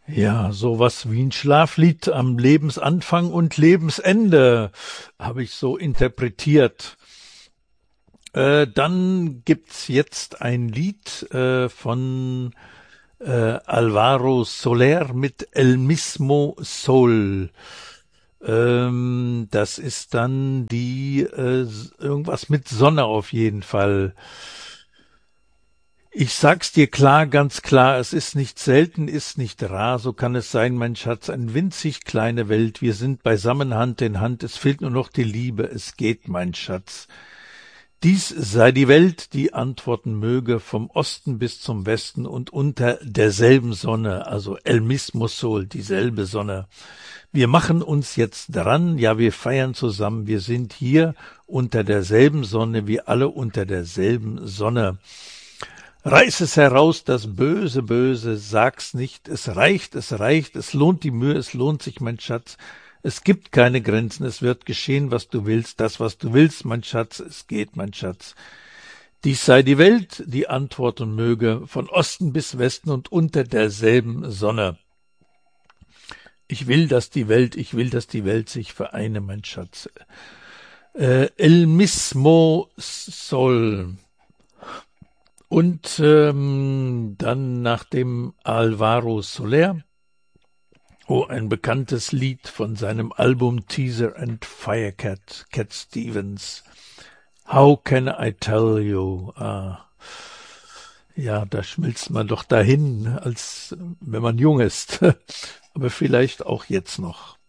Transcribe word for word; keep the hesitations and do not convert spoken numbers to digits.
Ja, sowas wie ein Schlaflied am Lebensanfang und Lebensende habe ich so interpretiert. Äh, dann gibt's jetzt ein Lied äh, von äh, Alvaro Soler mit El Mismo Sol. Ähm, das ist dann die äh, irgendwas mit Sonne auf jeden Fall. Ich sag's dir klar, ganz klar, es ist nicht selten, ist nicht rar, so kann es sein, mein Schatz, eine winzig kleine Welt, wir sind beisammen Hand in Hand, es fehlt nur noch die Liebe, es geht, mein Schatz. Dies sei die Welt, die antworten möge, vom Osten bis zum Westen und unter derselben Sonne, also El mismo Sol, dieselbe Sonne. Wir machen uns jetzt dran, ja, wir feiern zusammen, wir sind hier unter derselben Sonne, wir alle unter derselben Sonne. Reiß es heraus, das Böse, Böse, sag's nicht, es reicht, es reicht, es lohnt die Mühe, es lohnt sich, mein Schatz. Es gibt keine Grenzen, es wird geschehen, was du willst, das, was du willst, mein Schatz, es geht, mein Schatz. Dies sei die Welt, die antworten möge, von Osten bis Westen und unter derselben Sonne. Ich will, dass die Welt, ich will, dass die Welt sich vereine, mein Schatz. Äh, El mismo sol. Und ähm, dann nach dem Alvaro Soler, oh, ein bekanntes Lied von seinem Album Teaser and Firecat, Cat Stevens. How can I tell you? Ah, ja, da schmilzt man doch dahin, als wenn man jung ist. Aber vielleicht auch jetzt noch.